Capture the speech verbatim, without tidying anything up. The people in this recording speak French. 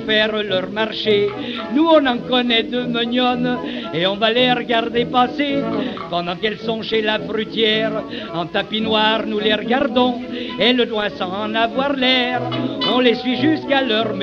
faire leur marché. Nous on en connaît deux mignonnes et on va les regarder passer. Pendant qu'elles sont chez la fruitière, en tapis noir nous les regardons. Elles doivent s'en avoir l'air, on les suit jusqu'à leur